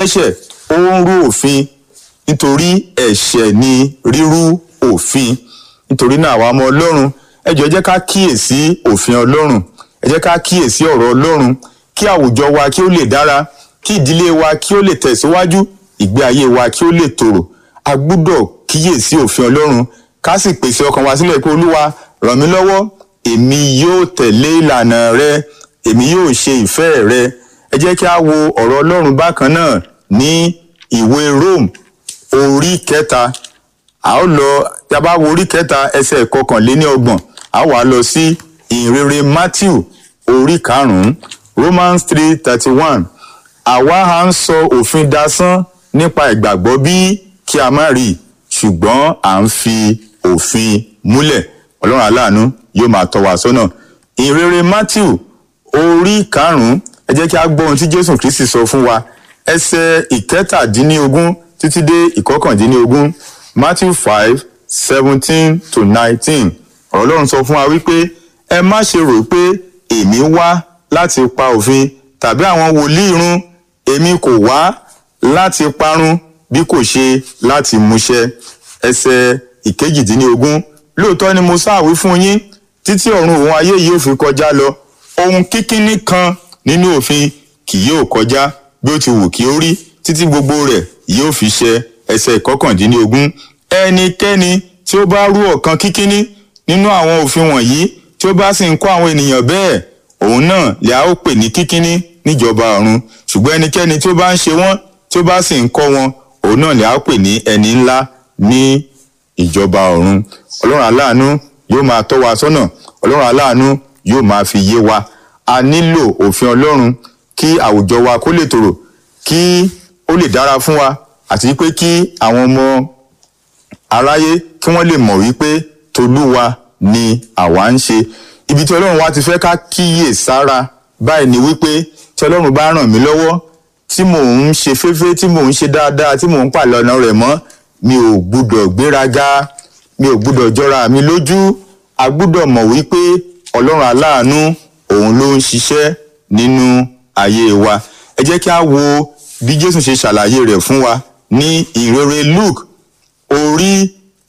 ẹ̀ṣẹ̀ ó ń rú òfin nítorí ẹ̀ṣẹ̀ ni rírú òfin. Nítorí náà àwa ọmọ Ọlọ́run ẹ jọ̀ọ́ jẹ́ ká kíyèsí òfin Ọlọ́run, ẹ jẹ́ ká kíyèsí ọ̀rọ̀ Ọlọ́run kí àwùjọ wa kí ó lè dára, kí ìdílé wa kí ó lè tẹ̀síwájú, ìgbé ayé wa kí ó lè tòrò. A gbọ́dọ̀ kíyèsí òfin Ọlọ́run ká sì pèsè ọkàn wa sílẹ̀ pé Olúwa ràn mí lọ́wọ́, èmi yóò tẹ̀lé ìlànà rẹ, èmi yóò ṣe ìfẹ́ rẹ. Ẹ jẹ́ kí a wo ọ̀rọ̀ Ọlọ́run bákan náà ní ìwé Rome orí 3. A ó lọ tí a bá wo orí 3 ẹsẹ̀ 21, a wá lọ sí ìhìnrere Matthew orí 5 Romans 3:31. Àwa à ń sọ òfin dasán nípa ìgbàgbọ́ bí kí a má rí, ṣùgbọ́n à ń fi òfin múlẹ̀. Ọlọ́run aláàánú yóò máa tọ́ wa sọ́nà. Ìhìnrere Matthew orí 5, ẹ jẹ́ kí a gbọ́ ohun tí Jésù Kristi sọ fún wa. Ẹsẹ̀ 17 títí dé 19. Matthew 5:17-19. Ọlọ́run sọ fún wa wípé ẹ má ṣe rò pé èmi wá láti pa òfin tàbí àwọn wòlíì run. Èmi kò wá láti parun bí kò ṣe láti múṣẹ. Ẹsẹ̀ 18. Lóòótọ́ ni mo sáà wí fún yín títí ọ̀run òun ayé yóò fi kọjá lọ, ohun kíkíní kan nínú òfin kì yóò kọjá bí ó ti wù kí ó rí, títí gbogbo rẹ̀ yóò fi ṣẹ. Ẹsẹ̀ 19. Ẹnikẹ́ni tí ó bá rú ọ̀kan kíkíní nínú àwọn òfin wọ̀nyí tí ó bá sì ń kọ́ àwọn ènìyàn bẹ́ẹ̀, òun náà lè a ó pè ní kíkíní níjọba ọ̀run. Ṣùgbọ́n ẹnikẹ́ni tí ó bá ń ṣe wọ́n tí ó bá sì ń kọ́ wọn, òun náà lè a ó pè ní ẹni ńlá ní ìjọba ọ̀run. Ọlọ́run aláàánú yóò máa tọ́ wa sọ́nà, Ọlọ́run aláàánú yóò máa fi yé wa. A nílò òfin Ọlọ́run kí àwùjọ wa kó lè tòrò, kí ó lè dára fún wa, àti pé kí àwọn ọmọ aráyé kí wọ́n lè mọ̀ wípé tolúwa ni àwa ń ṣe. Ibi tí Ọlọ́run wa ti fẹ́ ká kíyè sára báyìí ni wípé tí Ọlọ́run bá ràn mí lọ́wọ́, tí mò ń ṣe féfé, tí mò ń ṣe dáadáa, tí mò ń pàlẹ́ ọ̀nà rẹ̀ mọ́, mi ò gbúdọ̀ gbéraga, mi ò gbúdọ̀ jọra mi lójú. A gbúdọ̀ mọ̀ wípé Ọlọ́run aláàánú òun ló ń ṣiṣẹ́ nínú ayé wa. Ẹ jẹ́ kí a wo bí Jésù ṣe ṣàlàyé rẹ̀ fún wa ní ìhìnrere Luke orí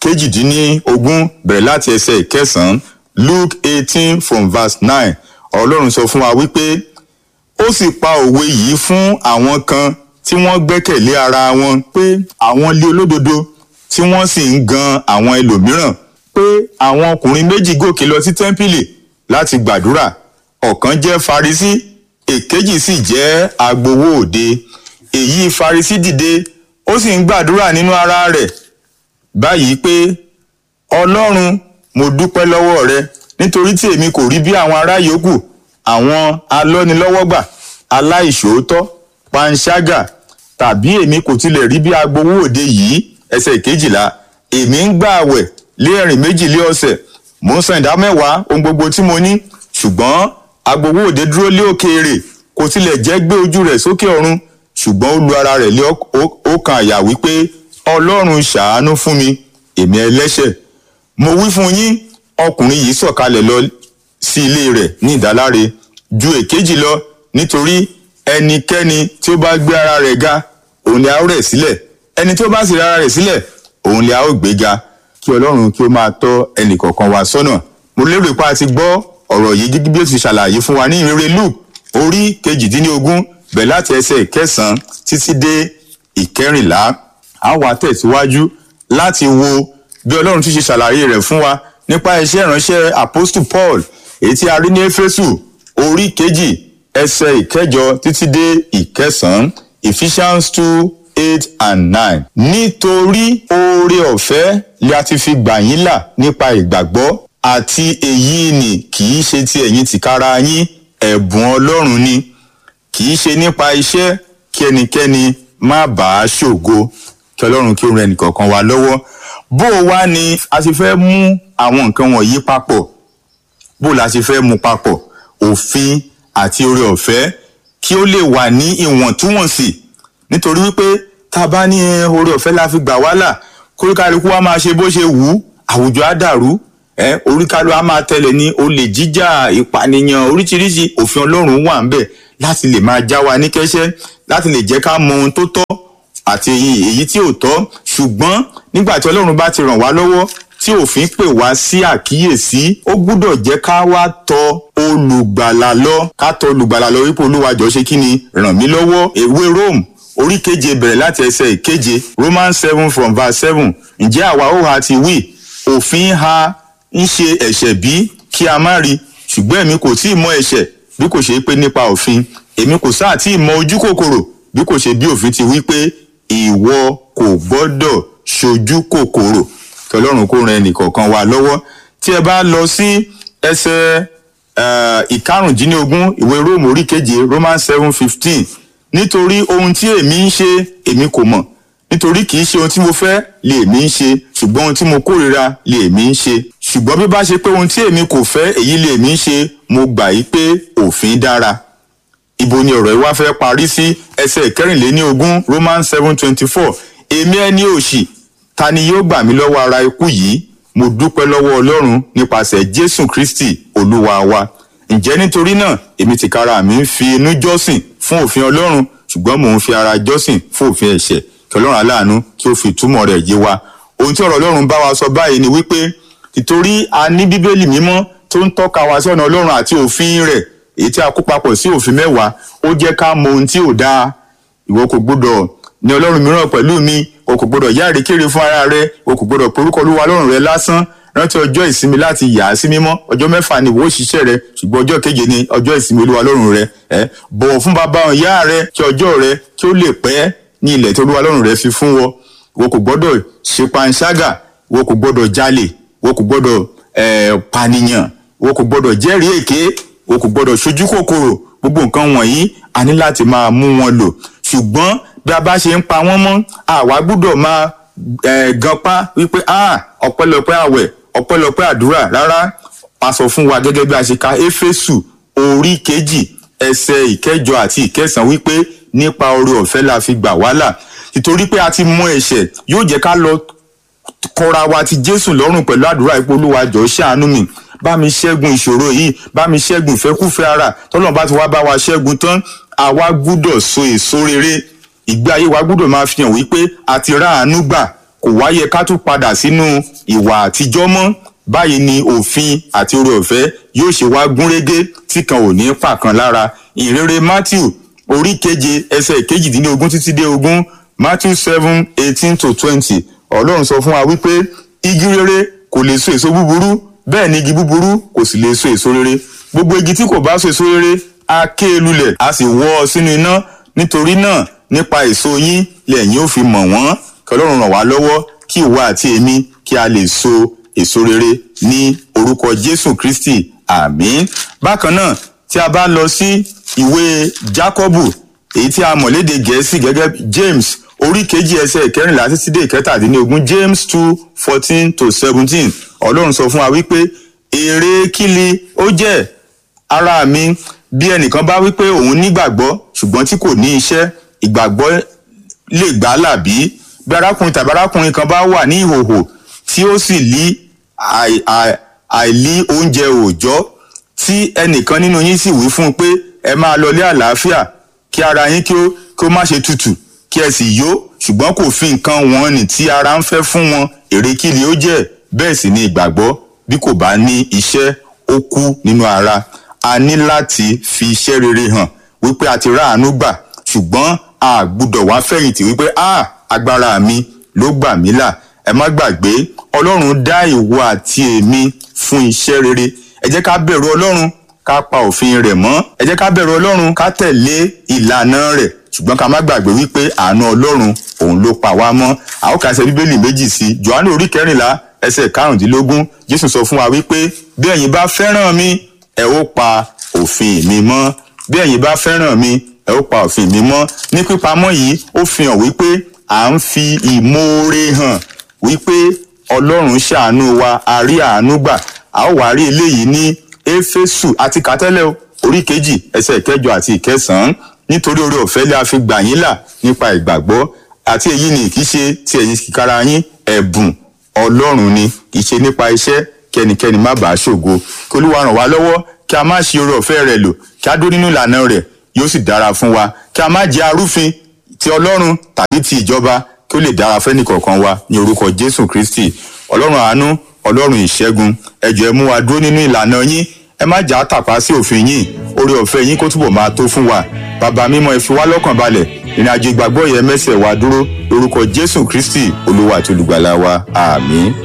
18 bẹ̀rẹ̀ láti ẹsẹ̀ 9. Luke 18:9. Ọlọ́run sọ fún wa wípé ó sì pa òwe yìí fún àwọn kan tí wọ́n gbẹ́kẹ̀lé ara wọn pé àwọn lé olódodo tí wọ́n sì ń gan àwọn ẹlòmíràn, pé àwọn ọkùnrin méjì gòkè lọ sí tẹ́ḿpìlì láti gbàdúrà. Ọ̀kan jẹ́ Farisí, èkejì sì jẹ́ agbowó òde. Èyí Farisí dìde, ó sì ń gbàdúrà nínú ara rẹ̀ báyìí pé Ọlọ́run, mo dúpẹ́ lọ́wọ́ rẹ nítorí tí èmi kò rí bí àwọn ará yòókù, àwọn alọ́nilọ́wọ́gbà, aláìṣòótọ́, panṣágà, tàbí èmi kò tilẹ̀ rí bí agbowó òde yìí. Ẹsẹ̀ 12. Èmi ń gbààwẹ̀ lé ẹ̀rìn méjì lé ọ̀sẹ̀, mo ń san ìdámẹ́wàá ohun gbogbo tí mo ní. Ṣùgbọ́n agbowó òde dúró lé òkèèrè, kò tilẹ̀ jẹ́ gbé ojú rẹ̀ sókè ọ̀run, ṣùgbọ́n ó lu ara rẹ̀ lé ọkàn àyà wípé Ọlọ́run ṣàánú fún mi, èmi ẹlẹ́ṣẹ̀. Mo wí fún yín, ọkùnrin yìí sọ̀kalẹ̀ lọ sí ilé rẹ̀ ní ìdáláre ju èkejì lọ, nítorí ẹnikẹ́ni tí ó bá gbé ara rẹ̀ ga, òun ni a ó rẹ̀ sílẹ̀, ẹni tí ó bá sì rẹ̀ ara rẹ̀ sílẹ̀, òun ni a ó gbé ga. Kí Ọlọ́run kí ó máa tọ́ ẹnìkọ̀ọ̀kan wa sọ́nà. Mo lérò pé a ti gbọ́ ọ̀rọ̀ yìí gẹ́gẹ́ bí ó ti ṣàlàyé fún wa ní ìhìnrere Luke orí 18 bẹ̀rẹ̀ láti ẹsẹ̀ 9 títí dé 14. A wá tẹ̀síwájú láti wo bí Ọlọ́run tún ṣe ṣàlàyé rẹ̀ fún wa nípa iṣẹ́ ìránṣẹ́ Apostle Paul èyí tí a rí ní Éfésù orí 2 ẹsẹ̀ 9 títí dé 11. Ephesians 2:8-9. Nítorí oore ọ̀fẹ́ ni a ti fi gbà yín là nípa ìgbàgbọ́, àti èyí ni kì í ṣe ti ẹ̀yin tìkára yín, ẹ̀bùn Ọlọ́run ni, kì í ṣe nípa iṣẹ́, kí ẹnikẹ́ni má bàa ṣògo. Kí Ọlọ́run kí ó ràn ẹnìkọ̀ọ̀kan wa lọ́wọ́. Bó wá ni a ṣe fẹ́ mú àwọn nǹkan wọ̀nyí papọ̀? Bó la ṣe fẹ́ mú papọ̀? Òfin àti oore ọ̀fẹ́ kí ó lè wà ní ìwọ̀ntúnwọ̀nsì. Nítorí wípé tá a bá ní oore ọ̀fẹ́ la fi gbà wá là, kóríkálukú wa máa ṣe bó ṣe wù ú, àwùjọ á dàrú. Oríkálukú á máa tẹ̀lé ní olè jíjà, ìpànìyàn, oríṣiríṣi òfin Ọlọ́run wà ń bẹ̀ láti lè máa já wa ní kẹ́sẹ́. láti lè jẹ́ ká mọ ohun tó tọ́ àti èyí tí ò tọ́. Ṣùgbọ́n nígbà tí Ọlọ́run bá ti ràn wá lọ́wọ́ tí òfin pè wá sí àkíyèsí, ó gbúdọ̀ jẹ́ ká wá tọ̀ olùgbàlà lọ, ká tọ̀ olùgbàlà lọ wípé Olúwa jọ̀ọ́ ṣe kí ni, ràn mí lọ́wọ́. Ìwé Róòmù orí 7 bẹ̀rẹ̀ láti ẹsẹ̀ 7, Romans 7 from verse 7. Ǹjẹ́ àwa ó ha ti wí, òfin ha ń ṣe ẹ̀ṣẹ̀ bí kí a má rí? Ṣùgbọ́n èmi kò tí ì mọ ẹ̀ṣẹ̀ bí kò ṣe pé nípa òfin. Èmi kò sáà tí ì mọ ojú kòkòrò bí kò ṣe bí òfin ti wí pé ìwọ kò gbọ́dọ̀ ṣojú kòkòrò. Kí Ọlọ́run kó ran ẹnìkọ̀ọ̀kan wa lọ́wọ́. Tí ẹ bá lọ sí ẹsẹ̀ 15 ìwé Róòmù orí 7, Romans 7:15. Nítorí ohun tí èmi ń ṣe èmi kò mọ̀, nítorí kìí ṣe ohun tí mo fẹ́ lè èmi ń ṣe, ṣùgbọ́n ohun tí mo kórìíra lè èmi ń ṣe. Ṣùgbọ́n bí bá ṣe pé ohun tí èmi kò fẹ́ èyí lè èmi ń ṣe, mo gbà yí pé òfin dára. Ibo ni ọ̀rọ̀ yìí wá fẹ́ parí sí? Ẹsẹ̀ 24 Romans 7:24. Èmi ẹni òṣì, ta ni yóò gbà mí lọ́wọ́ ara ikú yìí? Mo dúpẹ́ lọ́wọ́ Ọlọ́run nípasẹ̀ Jésù Kristi Olúwa wa. Ǹjẹ́ nítorí náà èmi tìkára mi ń fi inú jọ́sìn fún òfin Ọlọ́run, ṣùgbọ́n mò ń fi ara jọ́sìn fún òfin ẹ̀ṣẹ̀. Kí Ọlọ́run aláàánú kí ó fi túmọ̀ rẹ̀ yé wa. Ohun tí ọ̀rọ̀ Ọlọ́run bá wa sọ báyìí ni wípé nítorí a ní Bíbélì mímọ́ tó ń tọ́ka wa sí ọ̀nà Ọlọ́run àti òfin rẹ̀, èyí tí a kó papọ̀ sí òfin 10, ó jẹ́ ká mọ ohun tí ò dáa. Ìwọ kò gbọdọ̀ ní Ọlọ́run mìíràn pẹ̀lú mi, o kò gbọdọ̀ yá àrékèrè fún ara rẹ, o kò gbọdọ̀ porúkọ Olúwa Ọlọ́run rẹ lásán. Rántí ọjọ́ ìsinmi láti yà á sí mímọ́. Ọjọ́ 6 ni ìwọ òṣìṣẹ́ rẹ, ṣùgbọ́n ọjọ́ 7 ni ọjọ́ ìsinmi Olúwa Ọlọ́run rẹ. Bọ̀wọ̀ fún bàbá ìyá rẹ kí ọjọ́ rẹ kí ó lè pẹ́ ní ilẹ̀ tí Olúwa Ọlọ́run rẹ fi fún wọ. Ìwọ kò gbọdọ̀ ṣe panṣágà, ìwọ kò gbọdọ̀ jalè, ìwọ kò gbọdọ̀ pànìyàn, ìwọ kò gbọdọ̀ jẹ́rìí èké, ìwọ kò gbọdọ̀ ṣojú kòkòrò. Gbogbo nǹkan wọ̀nyí a ní láti máa mú wọn lò. Ṣùgbọ́n bí a bá ṣe ń pa wọ́n mọ́, àwa gbúdọ̀ máa ganpá wípé ọpẹ́lọpẹ́ àwẹ̀, ọpẹ́lọpẹ́ àdúrà. Rárá, a sọ fún wa gẹ́gẹ́ bí a ṣe ka Éfésù orí 2 ẹsẹ̀ 9 àti 10 wípé nípa oore ọ̀fẹ́ la fi gbà wá là. Nítorí pé a ti mọ ẹ̀ṣẹ̀, yóò jẹ́ ká lọ kọra wa ti Jésù lọ́rùn pẹ̀lú àdúrà ipò Olúwa jọ̀ọ́ ṣàánú mi, bá mi ṣẹ́gun ìṣòro yìí, bá mi ṣẹ́gun ìfẹ́kúfẹ́ ara. Tọ́lọ́run bá ti wá bá wa ṣẹ́gun tán, àwa gbúdọ̀ so èso rere. Ìgbé ayé wa gbúdọ̀ máa fi hàn wípé a ti rá àánú gbà, kò wáyé ká tún padà sínú ìwà àtijọ́ mọ́. Báyìí ni òfin àti oore ọ̀fẹ́ yóò ṣe wá gúnrégé tí kan ò ní pàkan lára. Ìrere Matthew orí 7 ẹsẹ̀ 18 títí dé 20, Matthew 7:18-20. Ọlọ́run sọ fún wa wípé igi rere kò lè so èso búburú, bẹ́ẹ̀ ni igi búburú kò sì lè so èso rere. Gbogbo igi tí kò bá so èso rere á ké lulẹ̀, á sì wọ́ ọ sínú iná. Nítorí náà nípa èso yín lẹ̀yin ó fi mọ̀ wọ́n. Kí Ọlọ́run ràn wá lọ́wọ́ kí ìwọ àti èmi kí a lè so èso rere ní orúkọ Jésù Kristi. Àmín. Bákan náà tí a bá lọ sí ìwé Jákọ́bù, èyí tí a mọ̀ lédè Gẹ̀ẹ́sì gẹ́gẹ́ James orí 2 ẹsẹ̀ 14 títí dé 17, James 2:14-17. Ọlọ́run sọ fún wa wípé èrè kíli ó jẹ́ ará mi bí ẹnìkan bá wípé òun nígbàgbọ́ ṣùgbọ́n tí kò ní iṣẹ́, ìgbàgbọ́ lè gbà á là bí? Bí arákùnrin tàbí arákùnrin kan bá wà ní ìhòhò tí ó sì lí àìlí oúnjẹ òòjọ́, tí ẹnìkan nínú yín sì wí fún un pé ẹ máa lọlé àlàáfíà, kí ara yín kí ó má ṣe tutù, kí ẹ sì yó, ṣùgbọ́n kò fi nǹkan wọn nì tí ara ń fẹ́ fún wọn, èrè kí ni ó jẹ́? Bẹ́ẹ̀ sì ni ìgbàgbọ́ bí kò bá ní iṣẹ́, ó kú nínú ara. A ní láti fi iṣẹ́ rere hàn wípé a ti rá àánú gbà, ṣùgbọ́n a gbúdọ̀ wá fẹ̀yìntì wípé agbára mi ló gbà mí là. Ẹ má gbàgbé, Ọlọ́run dá ìwọ àti èmi fún iṣẹ́ rere. Ẹ jẹ́ ká bẹ̀rù Ọlọ́run, ká pa òfin rẹ̀ mọ́. Ẹ jẹ́ ká bẹ̀rù Ọlọ́run, ká tẹ̀lé ìlànà rẹ̀. Ṣùgbọ́n ká má gbàgbé wípé àánú Ọlọ́run òun ló pa wá mọ́. A ó ka ẹsẹ̀ Bíbélì méjì sí. Jòhánù orí 14 ẹsẹ̀ 15, Jésù sọ fún wa wípé bí ẹ̀yin bá fẹ́ràn mi, ẹ ó pa òfin mi mọ́. Bí ẹ̀yin bá fẹ́ràn mi, ẹ ó pa òfin mi mọ́. Ní pípamọ́ yìí ó fi hàn wípé à ń fi ìmoore hàn wípé Ọlọ́run ṣàánú wa, a rí àánú gbà. A ó wá rí eléyìí ní Éfésù àti kátẹ́lẹ̀ orí 2 ẹsẹ̀ 9 àti 10. Nítorí oore ọ̀fẹ́ la fi gbà yín là nípa ìgbàgbọ́, àti èyí ni kì í ṣe ti ẹ̀yin tìkára yín, ẹ̀bùn Ọlọ́run ni, kì í ṣe nípa iṣẹ́, kí ẹnikẹ́ni má bàa ṣògo. Kí Olúwa ràn wá lọ́wọ́ kí a má ṣe oore ọ̀fẹ́ rẹ̀ lò, kí a dúró nínú ìlànà rẹ̀, yóò sì dára fún wa. kí a má jẹ́ arúfin ti Ọlọ́run tàbí ti ìjọba, kí ó lè dára fẹ́ni kọ̀ọ̀kan wa ní orúkọ Jésù Kristi. Ọlọ́run àánú, Ọlọ́run ìṣẹ́gun, ẹ jọ̀ọ́ ẹ mú wa dúró nínú ìlànà yín, ẹ má jà á tàpá sí òfin yín, oore ọ̀fẹ́ yín kó túbọ̀ máa tó fún wa. Bàbá mímọ́, ẹ fi wá lọ́kàn balẹ̀, ìrìnàjò ìgbàgbọ́ yẹn mẹ́sẹ̀ wá dúró lórúkọ Jésù Kristi Olúwa àti olùgbàlà wa. Àmín.